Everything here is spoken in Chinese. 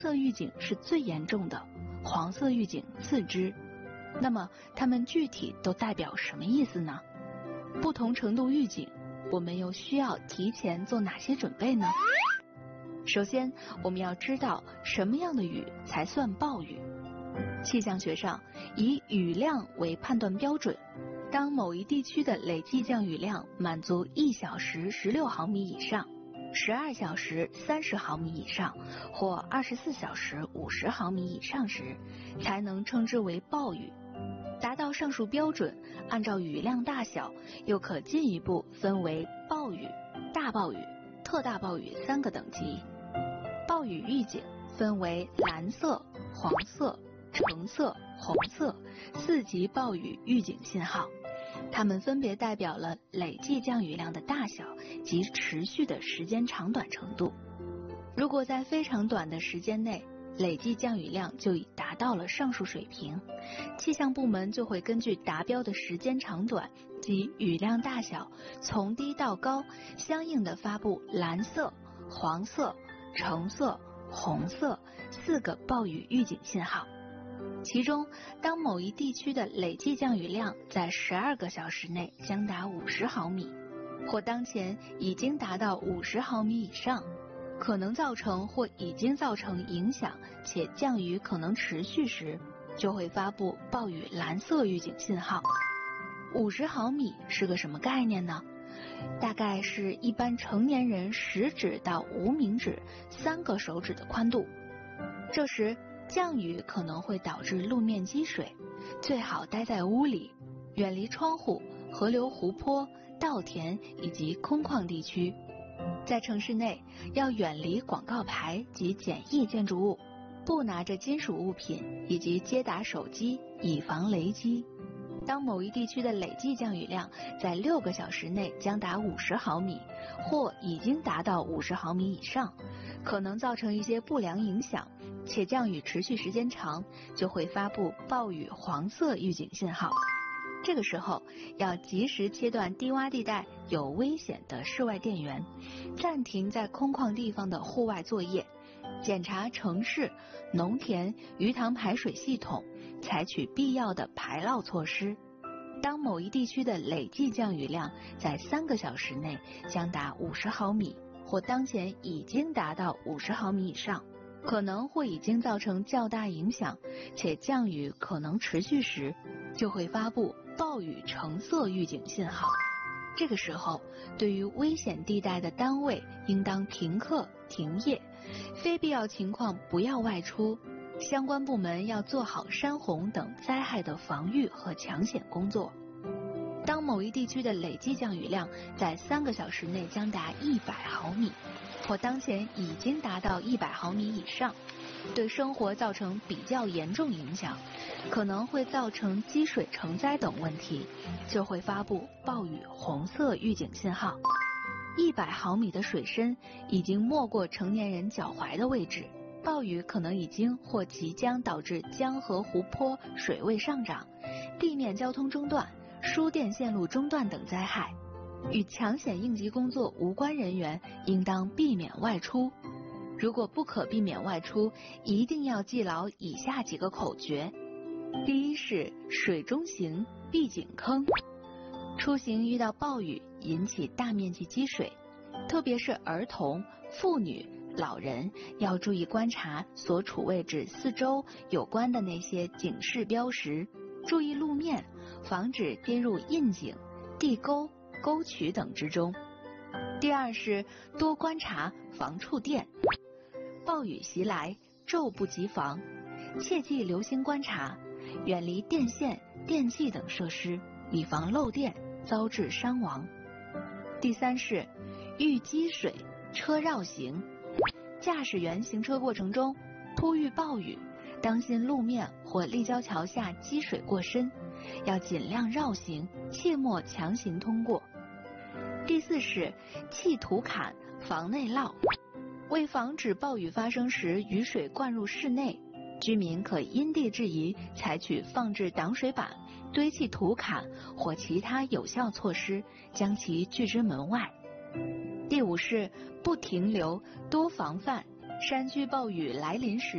色预警是最严重的，黄色预警次之。那么它们具体都代表什么意思呢？不同程度预警，我们又需要提前做哪些准备呢？首先，我们要知道什么样的雨才算暴雨。气象学上以雨量为判断标准，当某一地区的累计降雨量满足1小时16毫米以上、12小时30毫米以上或24小时50毫米以上时，才能称之为暴雨。达到上述标准，按照雨量大小，又可进一步分为暴雨、大暴雨、特大暴雨3个等级。暴雨预警分为蓝色、黄色、橙色、红色4级暴雨预警信号，它们分别代表了累计降雨量的大小及持续的时间长短程度。如果在非常短的时间内，累计降雨量就已达到了上述水平，气象部门就会根据达标的时间长短及雨量大小，从低到高相应的发布蓝色、黄色、橙色、红色4个暴雨预警信号。其中，当某一地区的累计降雨量在12个小时内将达50毫米，或当前已经达到50毫米以上，可能造成或已经造成影响且降雨可能持续时，就会发布暴雨蓝色预警信号。50毫米是个什么概念呢？大概是一般成年人食指到无名指3个手指的宽度。这时降雨可能会导致路面积水，最好待在屋里，远离窗户、河流、湖泊、稻田以及空旷地区。在城市内要远离广告牌及简易建筑物，不拿着金属物品以及接打手机，以防雷击。当某一地区的累计降雨量在6个小时内将达50毫米，或已经达到50毫米以上，可能造成一些不良影响，且降雨持续时间长，就会发布暴雨黄色预警信号。这个时候要及时切断低洼地带有危险的室外电源，暂停在空旷地方的户外作业，检查城市、农田、鱼塘排水系统，采取必要的排涝措施。当某一地区的累计降雨量在3个小时内将达50毫米，或当前已经达到50毫米以上，可能或已经造成较大影响，且降雨可能持续时，就会发布暴雨橙色预警信号。这个时候，对于危险地带的单位应当停课停业，非必要情况不要外出。相关部门要做好山洪等灾害的防御和抢险工作。当某一地区的累计降雨量在3个小时内将达100毫米，或当前已经达到100毫米以上，对生活造成比较严重影响，可能会造成积水成灾等问题，就会发布暴雨红色预警信号。100毫米的水深已经没过成年人脚踝的位置，暴雨可能已经或即将导致江河湖泊水位上涨、地面交通中断、输电线路中断等灾害。与抢险应急工作无关人员应当避免外出。如果不可避免外出，一定要记牢以下几个口诀。第一是水中行，必井坑。出行遇到暴雨引起大面积积水，特别是儿童、妇女、老人要注意观察所处位置四周有关的那些警示标识，注意路面，防止跌入窨井、地沟、沟渠等之中。第二是多观察，防触电。暴雨袭来，骤不及防，切忌留心观察，远离电线、电器等设施，以防漏电遭致伤亡。第三是遇积水，车绕行。驾驶员行车过程中突遇暴雨，当心路面或立交桥下积水过深，要尽量绕行，切莫强行通过。第四是砌土坎，防内涝。为防止暴雨发生时雨水灌入室内，居民可因地制宜采取放置挡水板、堆砌土坎或其他有效措施，将其拒之门外。第五是不停留，多防范。山区暴雨来临时